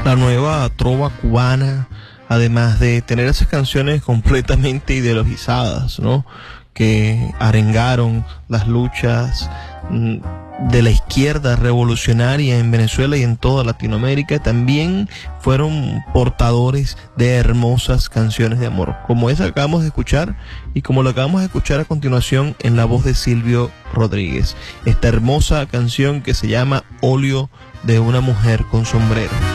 la nueva trova cubana, además de tener esas canciones completamente ideologizadas, ¿no?, que arengaron las luchas de la izquierda revolucionaria en Venezuela y en toda Latinoamérica, también fueron portadores de hermosas canciones de amor, como esa que acabamos de escuchar y como lo acabamos de escuchar a continuación en la voz de Silvio Rodríguez. Esta hermosa canción que se llama Óleo de una mujer con sombrero.